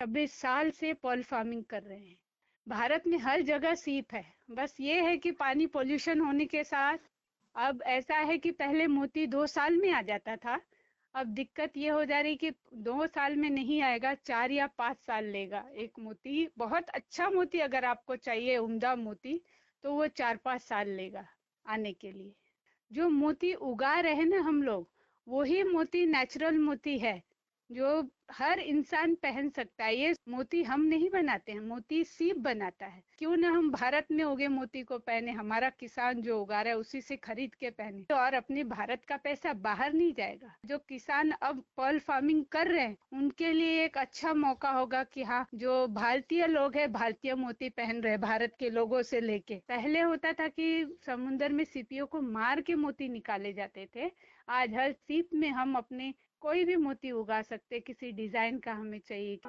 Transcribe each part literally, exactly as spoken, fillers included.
नब्बे साल से पॉल फार्मिंग कर रहे हैं। भारत में हर जगह सीप है। बस ये है कि पानी पोल्यूशन होने के साथ अब ऐसा है कि पहले मोती दो साल में आ जाता था। अब दिक्कत ये हो जा रही कि दो साल में नहीं आएगा, चार या पाँच साल लेगा एक मोती। बहुत अच्छा मोती अगर आपको चाहिए, उम्दा मोती, तो वो चार पाँच साल लेगा आने के लिए। जो मोती उगा रहे ना हम लोग, वही मोती नेचुरल मोती है जो हर इंसान पहन सकता है। ये मोती हम नहीं बनाते हैं, मोती सीप बनाता है। क्यों ना हम भारत में उगे मोती को पहने, हमारा किसान जो उगा रहा है उसी से खरीद के पहने, तो और अपने भारत का पैसा बाहर नहीं जाएगा। जो किसान अब पर्ल फार्मिंग कर रहे हैं उनके लिए एक अच्छा मौका होगा कि हाँ, जो भारतीय लोग हैं भारतीय मोती पहन रहे हैं, भारत के लोगों से लेके। पहले होता था कि समुद्र में सीपियों को मार के मोती निकाले जाते थे। आज हर सीप में हम अपने कोई भी मोती उगा सकते, किसी डिजाइन का हमें चाहिए।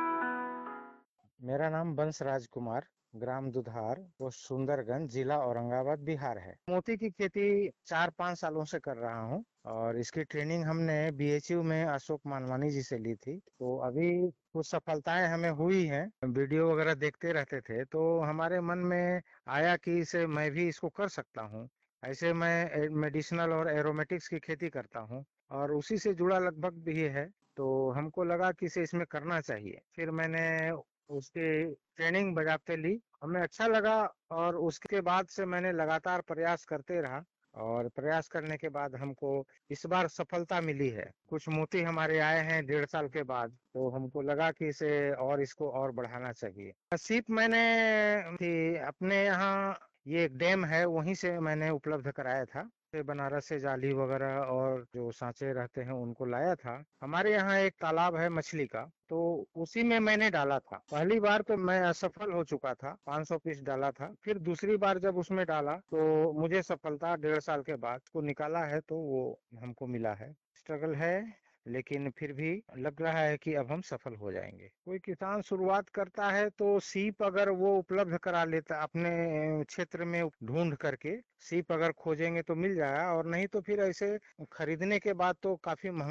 मेरा नाम बंश राज कुमार, ग्राम दुधार, पोस्ट सुंदरगंज, जिला औरंगाबाद, बिहार है। मोती की खेती चार पाँच सालों से कर रहा हूँ और इसकी ट्रेनिंग हमने बी एच यू में अशोक मानवानी जी से ली थी। तो अभी कुछ सफलताएं हमें हुई हैं। वीडियो वगैरह देखते रहते थे तो हमारे मन में आया कि इसे मैं भी इसको कर सकता हूँ। ऐसे मैं मेडिसिनल और एरोमेटिक्स की खेती करता हूँ और उसी से जुड़ा लगभग भी है। तो हमको लगा कि इसे इसमें करना चाहिए। फिर मैंने उसकी ट्रेनिंग बजाते ली, हमें अच्छा लगा और उसके बाद से मैंने लगातार प्रयास करते रहा और प्रयास करने के बाद हमको इस बार सफलता मिली है। कुछ मोती हमारे आए हैं डेढ़ साल के बाद, तो हमको लगा कि इसे और इसको और बढ़ाना चाहिए। सीप मैंने थी अपने यहाँ, ये एक डैम है वहीं से मैंने उपलब्ध कराया था। से बनारस से जाली वगैरह और जो सांचे रहते हैं उनको लाया था। हमारे यहाँ एक तालाब है मछली का, तो उसी में मैंने डाला था। पहली बार तो मैं असफल हो चुका था, पाँच सौ पीस डाला था। फिर दूसरी बार जब उसमें डाला तो मुझे सफलता डेढ़ साल के बाद को निकाला है, तो वो हमको मिला है। स्ट्रगल है लेकिन फिर भी लग रहा है कि अब हम सफल हो जाएंगे। कोई किसान शुरुआत करता है तो सीप अगर वो उपलब्ध करा लेता अपने क्षेत्र में, ढूंढ करके सीप अगर खोजेंगे तो मिल जाएगा, और नहीं तो फिर ऐसे खरीदने के बाद तो काफी महंगा